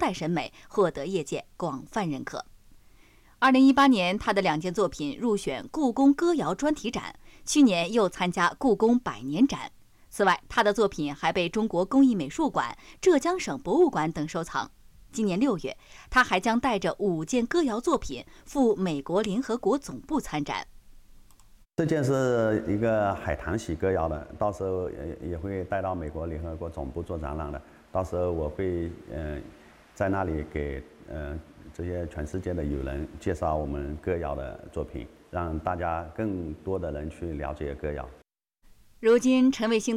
代审美获得业界广泛认可。2018年，他的2件作品入选故宫歌谣专题展，去年又参加故宫100年展。此外，他的作品还被中国工艺美术馆、浙江省博物馆等收藏。今年6月，他还将带着5件歌谣作品赴美国联合国总部参展。 这件是一个海棠喜歌谣的，到时候也会带到美国联合国总部做展览的。到时候我会在那里给这些全世界的友人介绍我们歌谣的作品，让大家更多的人去了解歌谣。 如今，陈卫星